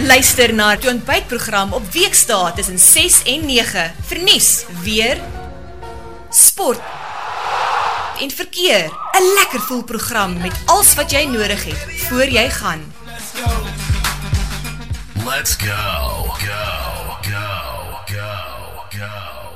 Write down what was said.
Luister na die ontbytprogram op weekdae tussen 6 en 9 vir nuus, weer, sport en verkeer. 'n Lekker voel program met alles wat jy nodig het voor jy gaan. Let's go, go, go, go, go.